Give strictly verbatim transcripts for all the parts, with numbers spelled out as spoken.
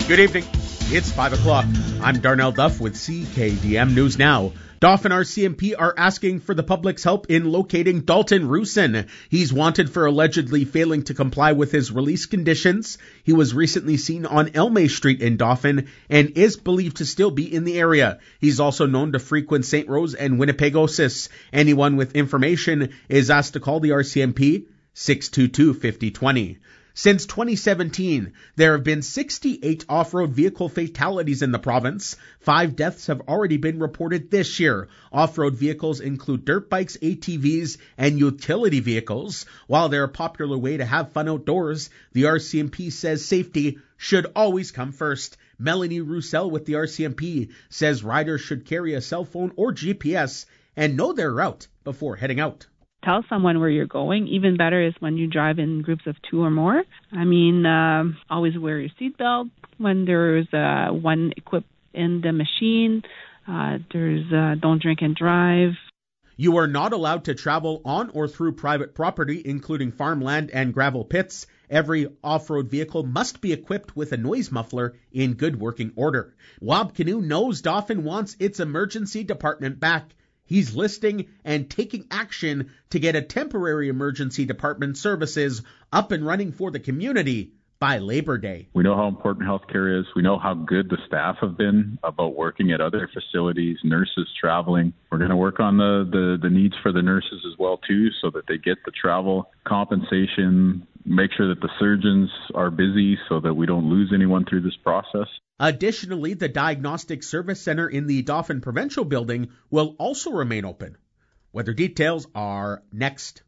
Good evening. It's five o'clock. I'm Darnell Duff with C K D M News Now. Dauphin R C M P are asking for the public's help in locating Dalton Roussin. He's wanted for allegedly failing to comply with his release conditions. He was recently seen on Elme Street in Dauphin and is believed to still be in the area. He's also known to frequent Saint Rose and Winnipegosis. Anyone with information is asked to call the R C M P six two two, five oh two oh. Since twenty seventeen, there have been sixty-eight off-road vehicle fatalities in the province. Five deaths have already been reported this year. Off-road vehicles include dirt bikes, A T Vs, and utility vehicles. While they're a popular way to have fun outdoors, the R C M P says safety should always come first. Melanie Roussel with the R C M P says riders should carry a cell phone or G P S and know their route before heading out. Tell someone where you're going. Even better is when you drive in groups of two or more. I mean, uh, always wear your seatbelt. When there's uh, one equipped in the machine, uh, there's uh, don't drink and drive. You are not allowed to travel on or through private property, including farmland and gravel pits. Every off-road vehicle must be equipped with a noise muffler in good working order. Wob Canoe knows Dauphin wants its emergency department back. He's listing and taking action to get a temporary emergency department services up and running for the community by Labor Day. We know how important healthcare is. We know how good the staff have been about working at other facilities, nurses traveling. We're going to work on the, the, the needs for the nurses as well, too, so that they get the travel compensation, make sure that the surgeons are busy so that we don't lose anyone through this process. Additionally, the Diagnostic Service Center in the Dauphin Provincial Building will also remain open. Weather details are next.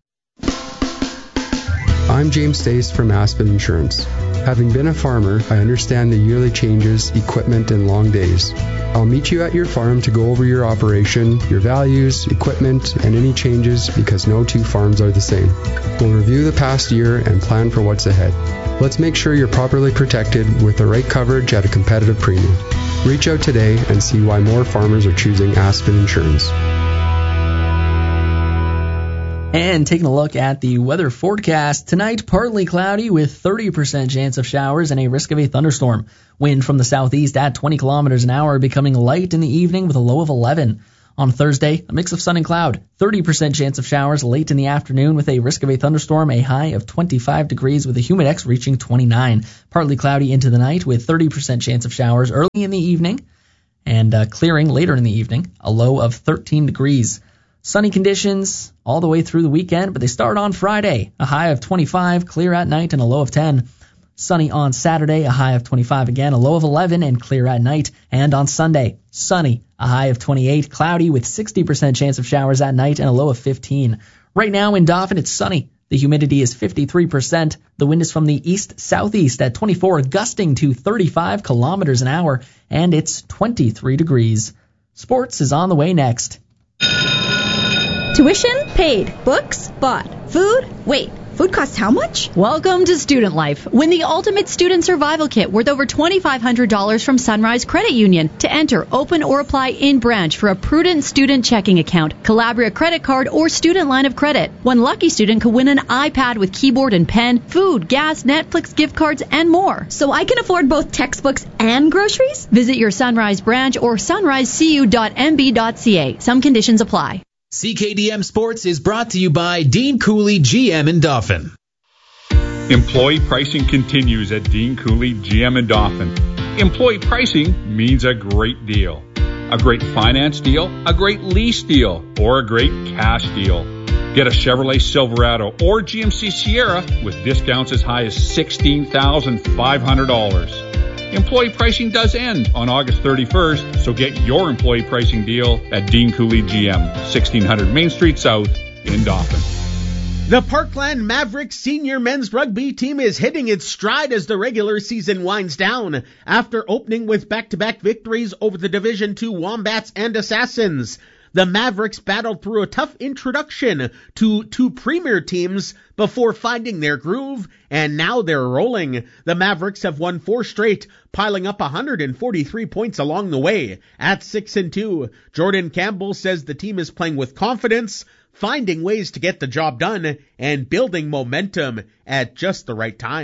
I'm James Stace from Aspen Insurance. Having been a farmer, I understand the yearly changes, equipment, and long days. I'll meet you at your farm to go over your operation, your values, equipment, and any changes because no two farms are the same. We'll review the past year and plan for what's ahead. Let's make sure you're properly protected with the right coverage at a competitive premium. Reach out today and see why more farmers are choosing Aspen Insurance. And taking a look at the weather forecast, tonight partly cloudy with thirty percent chance of showers and a risk of a thunderstorm. Wind from the southeast at twenty kilometers an hour, becoming light in the evening with a low of eleven. On Thursday, a mix of sun and cloud, thirty percent chance of showers late in the afternoon with a risk of a thunderstorm, a high of twenty-five degrees with a humidex reaching twenty-nine. Partly cloudy into the night with thirty percent chance of showers early in the evening and uh, clearing later in the evening, a low of thirteen degrees. Sunny conditions all the way through the weekend, but they start on Friday, a high of twenty-five, clear at night and a low of ten. Sunny on Saturday, a high of twenty-five again, a low of eleven and clear at night. And on Sunday, sunny, a high of twenty-eight, cloudy with sixty percent chance of showers at night and a low of fifteen. Right now in Dauphin, it's sunny. The humidity is fifty-three percent. The wind is from the east-southeast at twenty-four, gusting to thirty-five kilometers an hour, and it's twenty-three degrees. Sports is on the way next. Tuition? Paid. Books? Bought. Food? Wait. Food costs how much? Welcome to Student Life. Win the Ultimate Student Survival Kit worth over twenty-five hundred dollars from Sunrise Credit Union. To enter, open or apply in branch for a Prudent Student Checking Account, Calabria Credit Card, or Student Line of Credit. One lucky student could win an iPad with keyboard and pen, food, gas, Netflix gift cards, and more. So I can afford both textbooks and groceries? Visit your Sunrise branch or sunrise c u dot m b dot c a. Some conditions apply. C K D M Sports is brought to you by Dean Cooley G M in Dauphin. Employee pricing continues at Dean Cooley G M in Dauphin. Employee pricing means a great deal. A great finance deal, a great lease deal, or a great cash deal. Get a Chevrolet Silverado or G M C Sierra with discounts as high as sixteen thousand five hundred dollars. Employee pricing does end on August thirty-first, so get your employee pricing deal at Dean Cooley G M, sixteen hundred Main Street South in Dauphin. The Parkland Mavericks senior men's rugby team is hitting its stride as the regular season winds down. After opening with back-to-back victories over the Division two Wombats and Assassins, the Mavericks battled through a tough introduction to two premier teams before finding their groove, and now they're rolling. The Mavericks have won four straight, piling up one hundred forty-three points along the way. At six and two, Jordan Campbell says the team is playing with confidence, finding ways to get the job done, and building momentum at just the right time.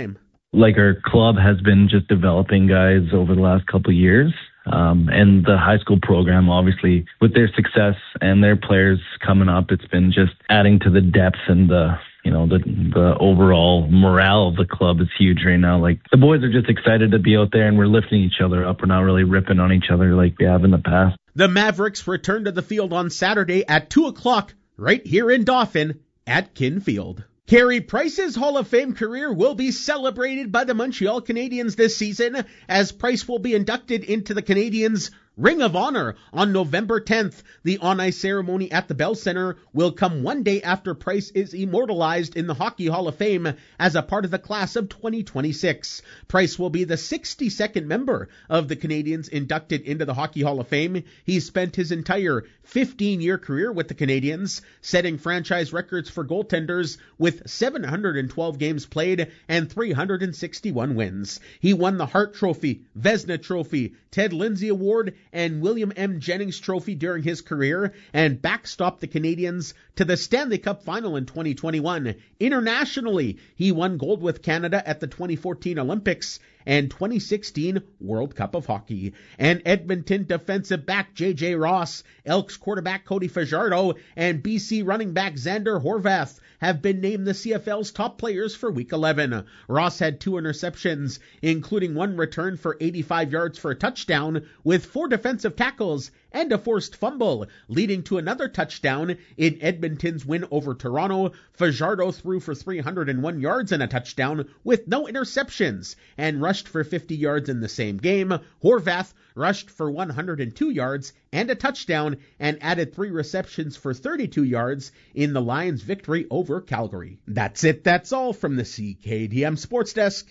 like our club has been just developing guys over the last couple of years. Um, and the high school program, obviously, with their success and their players coming up, it's been just adding to the depth and the, you know, the the overall morale of the club is huge right now. Like, the boys are just excited to be out there, and we're lifting each other up. We're not really ripping on each other like we have in the past. The Mavericks return to the field on Saturday at two o'clock right here in Dauphin at Kin Field. Carey Price's Hall of Fame career will be celebrated by the Montreal Canadiens this season, as Price will be inducted into the Canadiens' Ring of Honor on November tenth. The on-ice ceremony at the Bell Center will come one day after Price is immortalized in the Hockey Hall of Fame as a part of the class of twenty twenty-six. Price will be the sixty-second member of the Canadiens inducted into the Hockey Hall of Fame. He spent his entire fifteen-year career with the Canadiens, setting franchise records for goaltenders with seven hundred twelve games played and three hundred sixty-one wins. He won the Hart Trophy, Vezina Trophy, Ted Lindsay Award, and William M. Jennings Trophy during his career, and backstopped the Canadiens to the Stanley Cup Final in twenty twenty-one. Internationally, he won gold with Canada at the twenty fourteen Olympics and twenty sixteen World Cup of Hockey. And Edmonton defensive back J J Ross, Elks quarterback Cody Fajardo, and B C running back Xander Horvath have been named the C F L's top players for Week eleven. Ross had two interceptions, including one return for eighty-five yards for a touchdown, with four defensive tackles and a forced fumble, leading to another touchdown in Edmonton's win over Toronto. Fajardo threw for three hundred one yards and a touchdown with no interceptions, and rushed for fifty yards in the same game. Horvath rushed for one hundred two yards and a touchdown, and added three receptions for thirty-two yards in the Lions' victory over Calgary. That's it. That's all from the C K D M Sports Desk.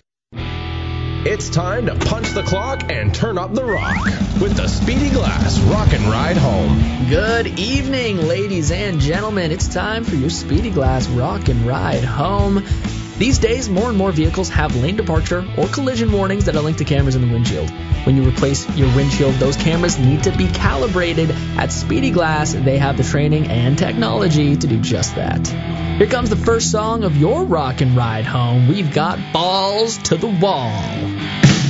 It's time to punch the clock and turn up the rock with the Speedy Glass Rock and Ride Home. Good evening, ladies and gentlemen. It's time for your Speedy Glass Rock and Ride Home. These days, more and more vehicles have lane departure or collision warnings that are linked to cameras in the windshield. When you replace your windshield, those cameras need to be calibrated. At Speedy Glass, they have the training and technology to do just that. Here comes the first song of your Rock and Ride Home. We've got Balls to the Wall.